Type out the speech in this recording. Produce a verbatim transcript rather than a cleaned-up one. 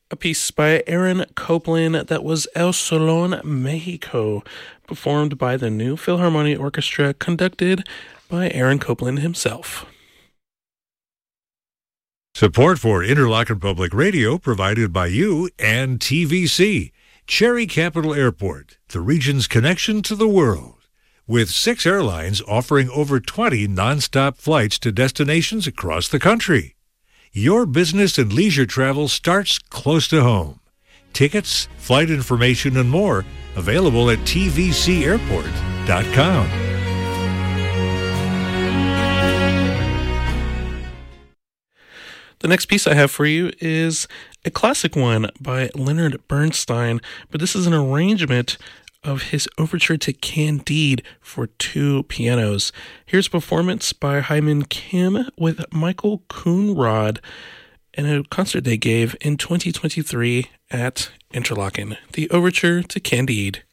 A piece by Aaron Copland that was El Solón, Mexico, performed by the New Philharmonic Orchestra, conducted by Aaron Copland himself. Support for Interlochen Public Radio provided by you and T V C, Cherry Capital Airport, the region's connection to the world. With six airlines offering over twenty nonstop flights to destinations across the country. Your business and leisure travel starts close to home. Tickets, flight information, and more available at T V C airport dot com. The next piece I have for you is a classic one by Leonard Bernstein, but this is an arrangement of his overture to Candide for two pianos. Here's a performance by Hyman Kim with Michael Coonrod in a concert they gave in twenty twenty-three at Interlochen. The overture to Candide.